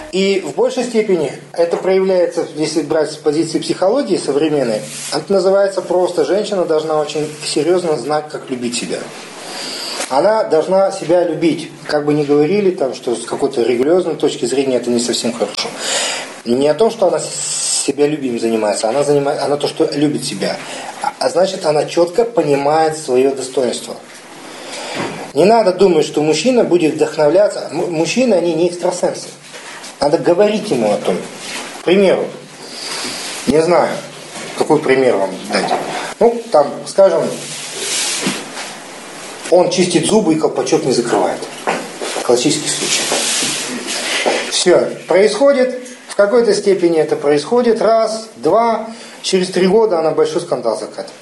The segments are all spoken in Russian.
И в большей степени это проявляется, если брать с позиции психологии современной, это называется просто: женщина должна очень серьезно знать, как любить себя. Она должна себя любить. Как бы ни говорили, там, что с какой-то религиозной точки зрения это не совсем хорошо. Не о том, что она себялюбием занимается, она то, что любит себя. А значит, она четко понимает свое достоинство. Не надо думать, что мужчина будет вдохновляться. Мужчины, они не экстрасенсы. Надо говорить ему о том. К примеру, не знаю, какой пример вам дать. Ну, там, скажем, он чистит зубы и колпачок не закрывает. Классический случай. Все, происходит, в какой-то степени это происходит, раз, два, через 3 года она большой скандал закатывает.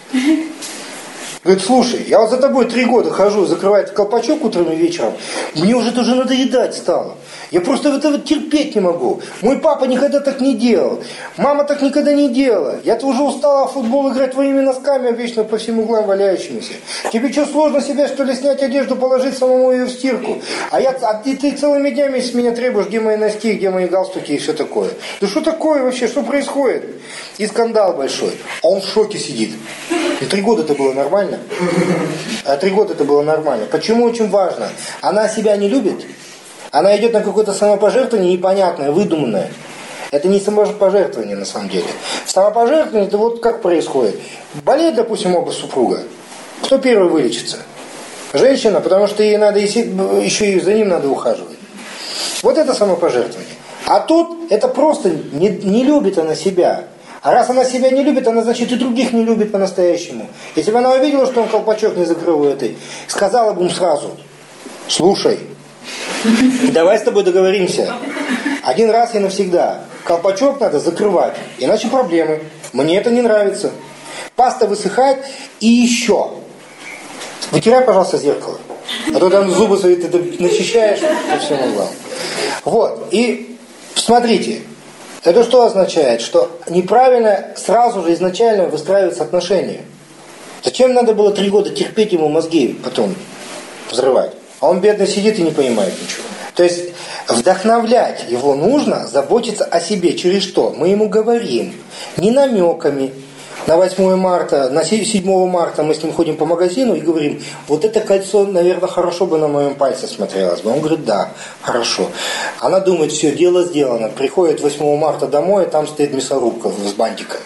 Говорит: слушай, я вот за тобой 3 года хожу, закрывает колпачок утром и вечером, мне уже тоже надоедать стало. Я просто этого терпеть не могу. Мой папа никогда так не делал. Мама так никогда не делала. Я-то уже устала в футбол играть твоими носками, вечно по всем углам валяющимися. Тебе что, сложно себе, что ли, снять одежду, положить самому ее в стирку? А ты целыми днями с меня требуешь, где мои носки, где мои галстуки и все такое. Да что такое вообще, что происходит? И скандал большой. А он в шоке сидит. И 3 года это было нормально. А 3 года это было нормально. Почему очень важно? Она себя не любит. Она идет на какое-то самопожертвование непонятное, выдуманное. Это не самопожертвование на самом деле. Самопожертвование, это вот как происходит. Болеет, допустим, оба супруга. Кто первый вылечится? Женщина, потому что ей надо еще и за ним надо ухаживать. Вот это самопожертвование. А тут это просто не любит она себя. А раз она себя не любит, она, значит, и других не любит по-настоящему. Если бы она увидела, что он колпачок не закрыл этой, сказала бы ему сразу: слушай, давай с тобой договоримся. 1 раз и навсегда. Колпачок надо закрывать, иначе проблемы. Мне это не нравится. Паста высыхает. И еще. Вытирай, пожалуйста, зеркало. А то там зубы свои ты начищаешь по всем углам. Вот. И смотрите. Это что означает? Что неправильно сразу же изначально выстраиваются отношения. Зачем надо было 3 года терпеть ему мозги потом взрывать? А он бедный сидит и не понимает ничего. То есть вдохновлять его нужно, заботиться о себе. Через что? Мы ему говорим. Не намеками. На 8 марта, на 7 марта мы с ним ходим по магазину и говорим: вот это кольцо, наверное, хорошо бы на моем пальце смотрелось бы. Он говорит: да, хорошо. Она думает: все, дело сделано. Приходит 8 марта домой, и там стоит мясорубка с бантиком.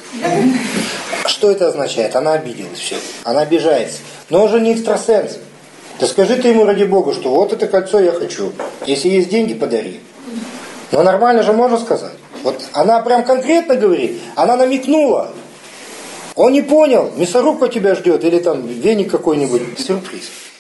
Что это означает? Она обиделась, все. Она обижается. Но он же не экстрасенс. Да скажи ты ему, ради Бога, что вот это кольцо я хочу. Если есть деньги, подари. Но нормально же можно сказать. Вот она прям конкретно говорит, она намекнула. Он не понял, мясорубка тебя ждет или там веник какой-нибудь, сюрприз.